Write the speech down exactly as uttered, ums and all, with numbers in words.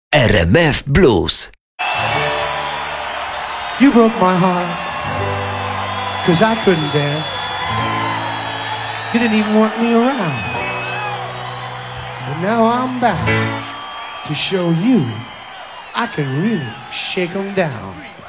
R M F Blues. You broke my heart, cause I couldn't dance. You didn't even want me around. But now I'm back to show you I can really shake 'em down.